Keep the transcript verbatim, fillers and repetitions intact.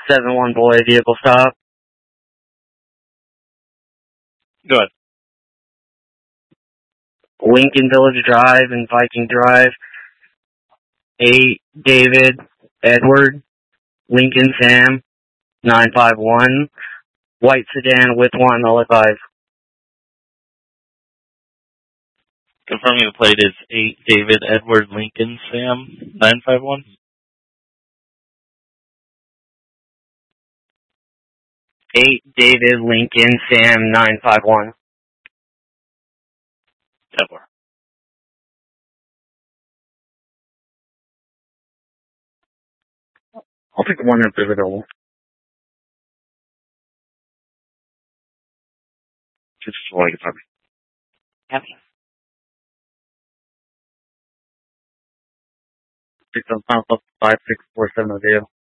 seven one boy, vehicle stop. Go ahead. Lincoln Village Drive and Viking Drive. eight David Edward Lincoln Sam nine five one. White sedan with one, I'll advise. Confirming the plate is eight David Edward Lincoln Sam nine five one. eight David Lincoln Sam nine five one. ten four. I'll pick one up if available. Just for like a Happy. Six on five six four seven zero.